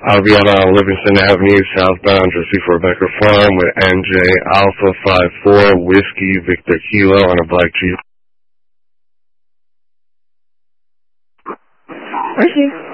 I'll be out on Livingston Avenue, southbound, just before Becker Farm, with NJ Alpha 54 Whiskey Victor Kilo on a black Jeep. Thank you.